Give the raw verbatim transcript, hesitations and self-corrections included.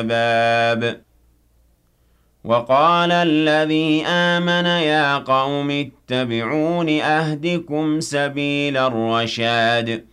باب وقال الذي آمن يا قوم اتبعون أهدكم سبيل الرشاد